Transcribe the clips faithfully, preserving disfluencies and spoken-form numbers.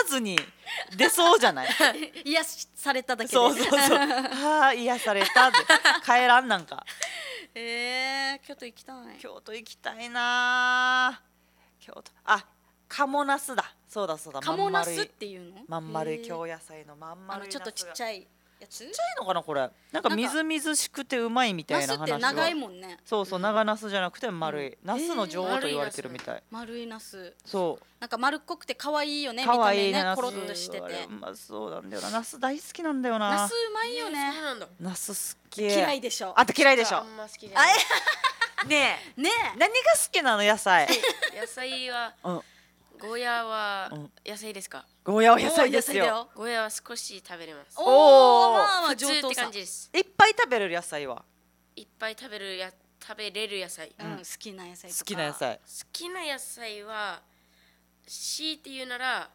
ずに出そうじゃない癒されただけでそうそうそうはあ癒されたって帰らんなんかえー、京都行きたい京都行きたいな京都あ鴨ナスだそうだそうだ鴨ナスっていうのまん丸い京野菜のまん丸いナスがあのちょっとちっちゃいやつちっちゃいのかなこれなんかみずみずしくてうまいみたいな話はナスって長いもんねそうそう長ナスじゃなくて丸い、 うんナスの女王と言われてるみたい、 丸いナスそうなんか丸っこくて可愛いよねかわいい見た目ねねナスコロッとしててあれうまそうなんだよなナス大好きなんだよなナスうまいよねそうなんだ。 ナス好き嫌いでしょあんた嫌いでしょあんま好きじゃない。 ねえね何が好きなの野菜野菜はうんゴーヤはうん野菜ですか？ ゴーヤはえ野菜ですよおー野菜だよゴーヤは少し食べれます。 おおーおまあまあ普通って上等さ感じです。 いっぱい食べれる野菜はいっぱい食べるや食べれる野菜。好うん好きな野菜とか好きな野菜きな野菜は強いて言うなら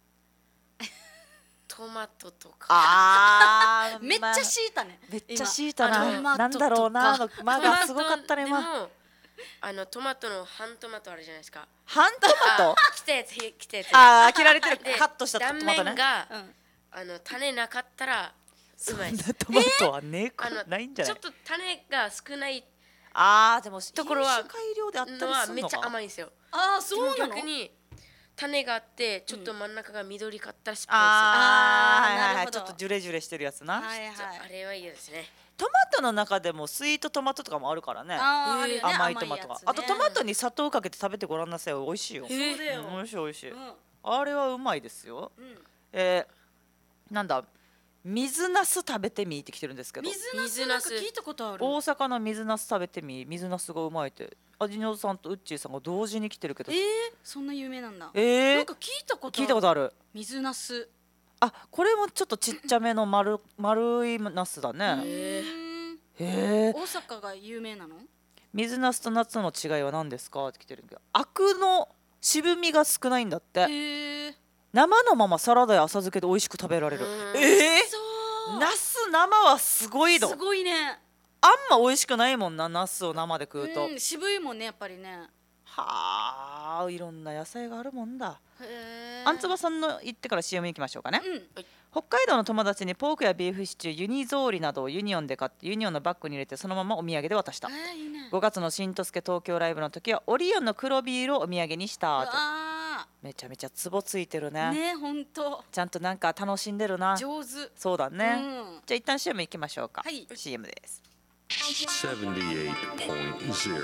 トマトとか。 あーめっちゃ敷いたねめっちゃ敷いたな今なんだろうなあの間トマトがすごかったねで今もあのトマトの半トマトあるじゃないですか。 半トマトあ来たやつ来たやつ。 あー切られてるでカットしたト断マトね面がうんあの種なかったらうまいです。 トマトはねあのないんじゃないちょっと種が少ないあーでもところは品種改良であったりのはするのかめっちゃ甘いんですよ。 ああそうなの逆に種があってちょっと真ん中が緑かったら失あーはいはいはあーなるほどいちょっとジュレジュレしてるやつなはいはい敗です。あれは嫌ですね。 トマトの中でもスイートトマトとかもあるからねあーあるよね甘いトマトがやつねあとトマトに砂糖かけて食べてごらんなさい美味しいよそうだようん美味しい美味しいうんあれはうまいですようんえーなんだ水ナス食べてみってきてるんですけど水ナスなんか聞いたことある大阪の水ナス食べてみ水ナスがうまいってアジノさんとウッチーさんが同時に来てるけどえー、そんな有名なんだえーなんか聞いたことある聞いたことある水ナスあこれもちょっとちっちゃめの丸丸いナスだうねーんへえ大阪が有名なの水ナスとナスの違いは何ですかって来てるけどアクの渋みが少ないんだってへえ生のままサラダや浅漬けで美味しく食べられるうんええそうナス生はすごいのすごいねあんま美味しくないもんなナスを生で食うと、 うん渋いもんねやっぱりねはあいろんな野菜があるもんだへえあんつばさんの言ってから シーエム 行きましょうかね、 うん北海道の友達にポークやビーフシチューユニゾーリなどをユニオンで買ってユニオンのバッグに入れてそのままお土産で渡したえーいいねごがつの新とすけ東京ライブの時はオリオンの黒ビールをお土産にしたってあめちゃめちゃツボついてるねあねほんとちゃんとなんか楽しんでるな上手そうだね、 うんじゃあ一旦 シーエム 行きましょうか、 はいシーエム です seventy-eight point zero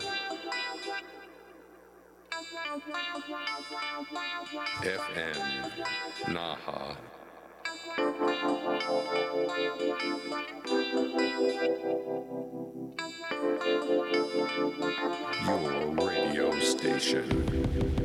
F M Naha. Your radio station.